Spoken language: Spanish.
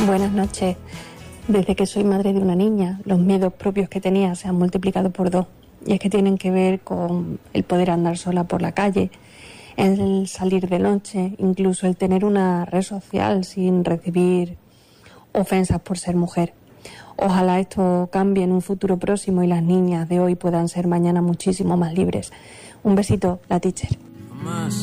Buenas noches. Desde que soy madre de una niña, los miedos propios que tenía se han multiplicado por 2. Y es que tienen que ver con el poder andar sola por la calle, el salir de noche, incluso el tener una red social sin recibir ofensas por ser mujer. Ojalá esto cambie en un futuro próximo y las niñas de hoy puedan ser mañana muchísimo más libres. Un besito, la teacher.